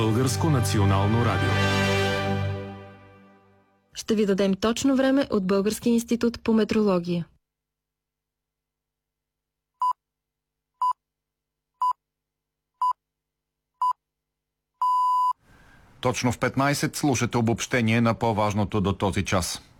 Българско национално радио. Ще ви дадем точно време от Българския институт по метрология. Точно в 15 слушате обобщение на по-важното до този час.